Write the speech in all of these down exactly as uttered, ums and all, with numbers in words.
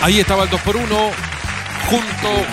Ahí estaba el dos por uno junto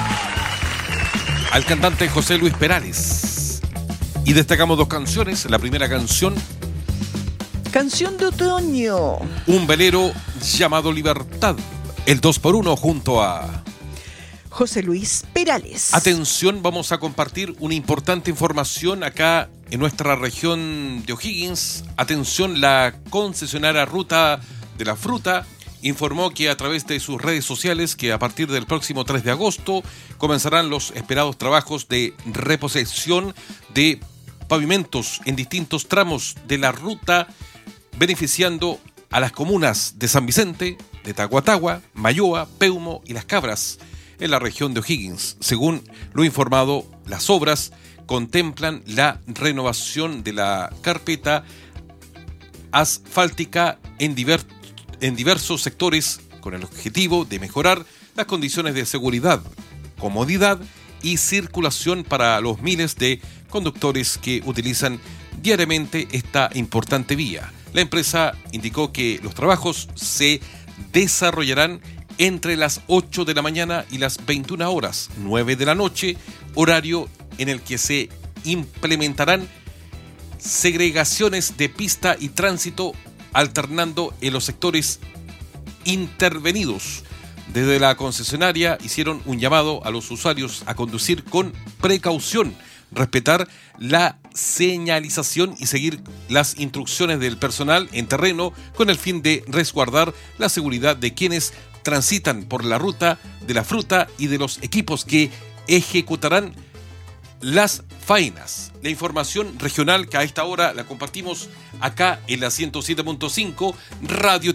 al cantante José Luis Perales. Y destacamos dos canciones. La primera canción, Canción de otoño. un velero llamado Libertad. El dos por uno junto a José Luis Perales. Atención, vamos a compartir una importante información acá en nuestra región de O'Higgins. Atención, la concesionaria Ruta de la Fruta informó que a través de sus redes sociales que a partir del próximo tres de agosto comenzarán los esperados trabajos de reposición de pavimentos en distintos tramos de la ruta, beneficiando a las comunas de San Vicente, de Tahuatahua, Mayoa, Peumo y Las Cabras en la región de O'Higgins. Según lo informado, las obras contemplan la renovación de la carpeta asfáltica en, diver, en diversos sectores con el objetivo de mejorar las condiciones de seguridad, comodidad y circulación para los miles de conductores que utilizan diariamente esta importante vía. La empresa indicó que los trabajos se desarrollarán entre las ocho de la mañana y las veintiuna horas, nueve de la noche, horario en el que se implementarán segregaciones de pista y tránsito alternando en los sectores intervenidos. Desde la concesionaria hicieron un llamado a los usuarios a conducir con precaución, respetar la señalización y seguir las instrucciones del personal en terreno con el fin de resguardar la seguridad de quienes transitan por la ruta de la fruta y de los equipos que ejecutarán las faenas. La información regional que a esta hora la compartimos acá en la ciento siete punto cinco Radio